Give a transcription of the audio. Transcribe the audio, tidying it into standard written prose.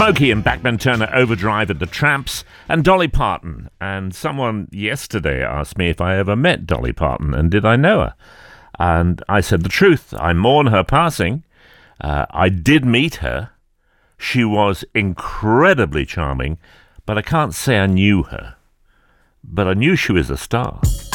Smokey and Bachman Turner Overdrive at the Tramps, and Dolly Parton. And someone yesterday asked me if I ever met Dolly Parton and did I know her. And I said the truth. I mourn her passing. I did meet her. She was incredibly charming, but I can't say I knew her. But I knew she was a star.